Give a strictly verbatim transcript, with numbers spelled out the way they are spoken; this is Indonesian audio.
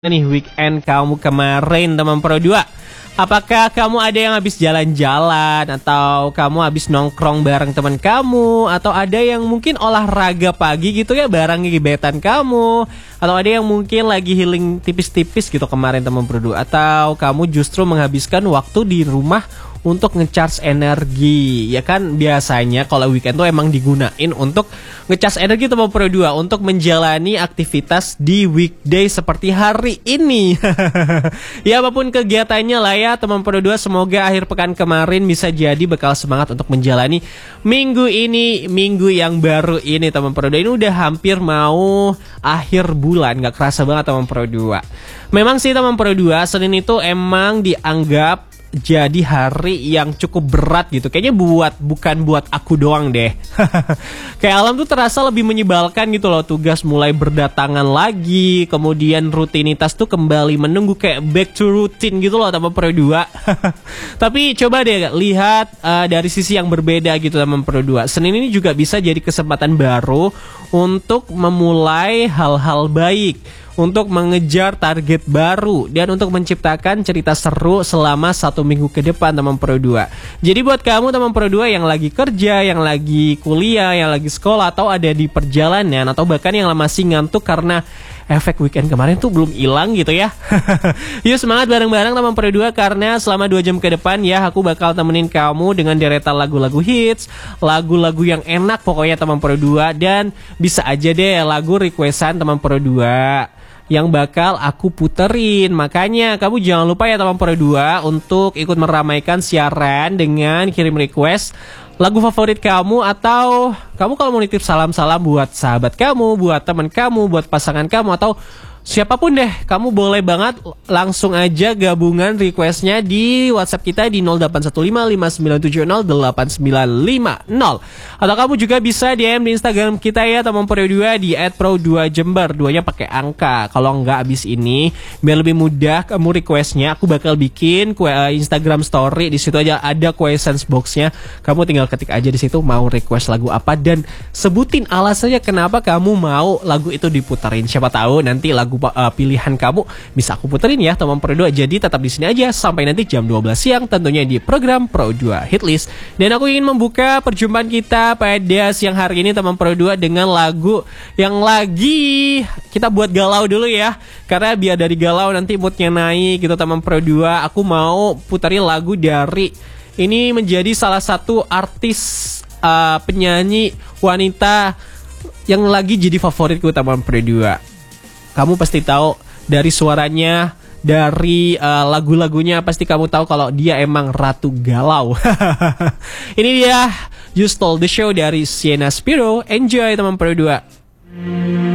Nih weekend kamu kemarin teman Pro dua. Apakah kamu ada yang habis jalan-jalan, atau kamu habis nongkrong bareng teman kamu, atau ada yang mungkin olahraga pagi gitu ya bareng gebetan kamu, atau ada yang mungkin lagi healing tipis-tipis gitu kemarin teman Pro dua, atau kamu justru menghabiskan waktu di rumah untuk ngecharge energi. Ya kan biasanya kalau weekend tuh emang digunain untuk ngecharge energi teman Pro dua, untuk menjalani aktivitas di weekday seperti hari ini. Ya apapun kegiatannya lah ya teman Pro dua, semoga akhir pekan kemarin bisa jadi bekal semangat untuk menjalani minggu ini, minggu yang baru ini teman Pro dua. Ini udah hampir mau akhir bulan, gak kerasa banget teman Pro dua. Memang sih teman Pro dua, Senin itu emang dianggap jadi hari yang cukup berat gitu. Kayaknya buat bukan buat aku doang deh. Kayak alam tuh terasa lebih menyebalkan gitu loh. Tugas mulai berdatangan lagi, kemudian rutinitas tuh kembali menunggu, kayak back to routine gitu loh teman Pro dua. Tapi coba deh lihat uh, dari sisi yang berbeda gitu teman Pro dua. Senin ini juga bisa jadi kesempatan baru untuk memulai hal-hal baik, untuk mengejar target baru, dan untuk menciptakan cerita seru selama satu minggu ke depan teman Pro dua. Jadi buat kamu teman Pro dua yang lagi kerja, yang lagi kuliah, yang lagi sekolah, atau ada di perjalanan, atau bahkan yang masih ngantuk karena efek weekend kemarin tuh belum hilang gitu ya. Yuk semangat bareng-bareng teman Pro dua, karena selama dua jam ke depan ya aku bakal temenin kamu dengan deretan lagu-lagu hits, lagu-lagu yang enak pokoknya teman Pro dua. Dan bisa aja deh lagu requestan teman Pro dua yang bakal aku puterin. Makanya kamu jangan lupa ya teman Pro dua untuk ikut meramaikan siaran dengan kirim request lagu favorit kamu, atau kamu kalau mau nitip salam-salam buat sahabat kamu, buat teman kamu, buat pasangan kamu, atau siapapun deh, kamu boleh banget langsung aja gabungan requestnya di WhatsApp kita di nol delapan satu lima lima sembilan tujuh nol delapan sembilan lima nol. Atau kamu juga bisa D M di Instagram kita ya teman Pro dua di et pro dua jember, duanya pakai angka. Kalau nggak abis ini, biar lebih mudah kamu requestnya, aku bakal bikin kue, uh, Instagram story, di situ aja ada questions boxnya. Kamu tinggal ketik aja di situ mau request lagu apa, dan sebutin alasannya kenapa kamu mau lagu itu diputarin. Siapa tahu nanti lagu Uh, pilihan kamu bisa aku puterin ya teman Pro dua. Jadi tetap di sini aja sampai nanti jam dua belas siang tentunya di program Pro dua Hitlist. Dan aku ingin membuka perjumpaan kita pada siang hari ini teman Pro dua dengan lagu yang lagi kita buat galau dulu ya, karena biar dari galau nanti moodnya naik gitu teman Pro dua. Aku mau puterin lagu dari, ini menjadi salah satu artis uh, penyanyi wanita yang lagi jadi favoritku teman Pro dua. Kamu pasti tahu dari suaranya, dari uh, lagu-lagunya, pasti kamu tahu kalau dia emang ratu galau. Ini dia You Stole the Show dari Sienna Spiro. Enjoy teman Pro dua.